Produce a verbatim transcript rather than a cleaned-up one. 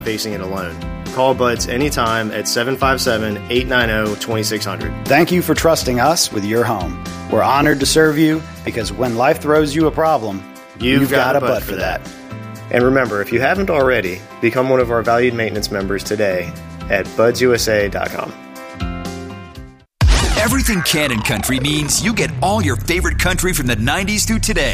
facing it alone. Call Buds anytime at seven five seven, eight nine zero, two six zero zero. Thank you for trusting us with your home. We're honored to serve you because when life throws you a problem, you've, you've got, got a Bud for that. And remember, if you haven't already, become one of our valued maintenance members today at buds u s a dot com. Everything Cannon Country means you get all your favorite country from the nineties through today.